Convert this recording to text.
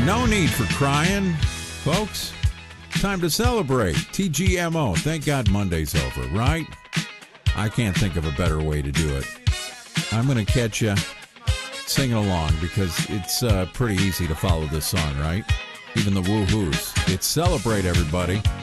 No need for crying, folks. Time to celebrate. TGMO. Thank God Monday's over, right? I can't think of a better way to do it. I'm going to catch you singing along because it's pretty easy to follow this song, right? Even the woo-hoos. It's Celebrate, everybody.